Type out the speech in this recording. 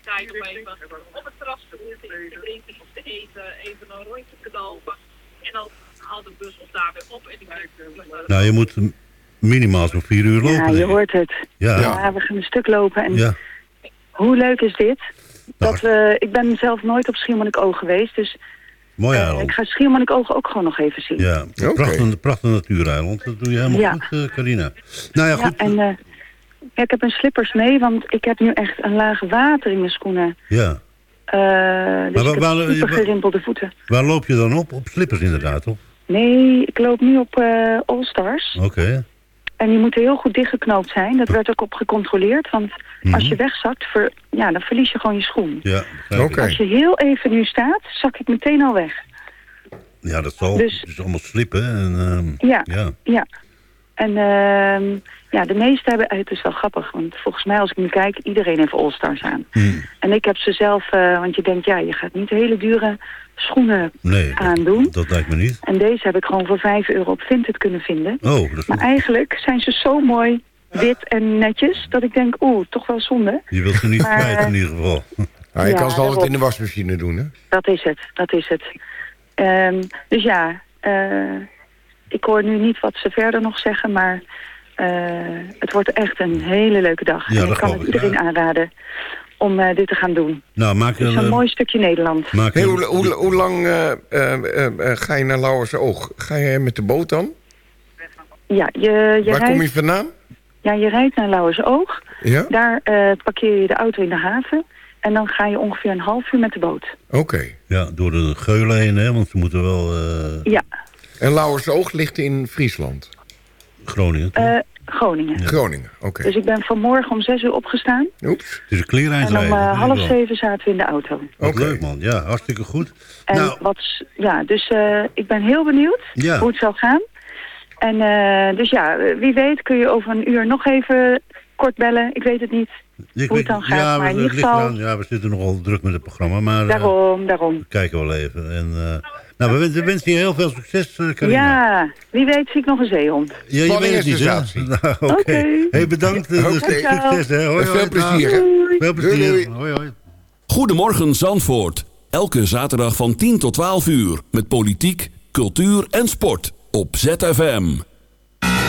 tijd om even op het terras te drinken of te eten, even een rondje te lopen. En dan haalt de bus ons daar weer op. En nou, je moet minimaal zo'n 4 uur lopen. Ja, je hoort het. Ja. Ja, we gaan een stuk lopen. En Ja. hoe leuk is dit? Nou, Ik ben zelf nooit op Schiermonnikoog geweest, dus mooi eiland. ik ga Schiermonnikoog ook gewoon nog even zien. Ja, prachtig natuureiland. Dat doe je helemaal goed, Carina. Nou ja, goed. En ik heb een slippers mee, want ik heb nu echt een laag water in mijn schoenen. Ja. Dus ik heb super gerimpelde voeten. Waar loop je dan op? Op slippers inderdaad, toch? Nee, ik loop nu op All Stars. Oké. En die moeten heel goed dichtgeknoopt zijn. Dat werd ook op gecontroleerd. Want als je wegzakt, dan verlies je gewoon je schoen. Ja, Als je heel even nu staat, zak ik meteen al weg. Ja, dat zal. Dus, het is allemaal slippen. En, ja. En de meeste hebben... Het is wel grappig, want volgens mij als ik nu kijk... iedereen heeft All-Stars aan. En ik heb ze zelf... want je denkt, je gaat niet hele dure schoenen aandoen. Dat lijkt me niet. En deze heb ik gewoon voor €5 op Vinted kunnen vinden. Oh, dat maar eigenlijk zijn ze zo mooi wit en netjes... dat ik denk, toch wel zonde. Je wilt ze niet kwijt in ieder geval. Ja, je kan ze altijd in de wasmachine doen, hè? Dat is het. Dus ik hoor nu niet wat ze verder nog zeggen, maar het wordt echt een hele leuke dag. Ja, en ik kan het iedereen aanraden om dit te gaan doen. Nou, het is een mooi stukje Nederland. Hoe lang ga je naar Lauwersoog? Ga je met de boot dan? Ja, Waar kom je vandaan? Ja, je rijdt naar Lauwersoog. Ja? Daar parkeer je de auto in de haven. En dan ga je ongeveer een half uur met de boot. Oké. Ja, door de Geulen heen, hè? Want ze moeten wel... Ja. En Lauwersoog ligt in Friesland? Groningen. Groningen. Ja. Groningen, oké. Dus ik ben vanmorgen om 6 uur opgestaan. Oeps. Het is een kleereinsrijden. En om 6:30 zaten we in de auto. Wat leuk, man. Ja, hartstikke goed. En dus ik ben heel benieuwd hoe het zal gaan. En wie weet kun je over een uur nog even kort bellen. Ik weet het niet hoe het dan gaat. Maar in ieder geval... we zitten nogal druk met het programma. Maar, daarom. Kijken we wel even. En, we wensen je heel veel succes, Carina. Ja, wie weet zie ik nog een zeehond. Ja, je weet het niet, hè? Nou, Oké. Hey, bedankt. Succes, hè. Hoi, veel plezier, hè. Veel plezier. Doei. Hoi. Goedemorgen Zandvoort. Elke zaterdag van 10 tot 12 uur. Met politiek, cultuur en sport. Op ZFM.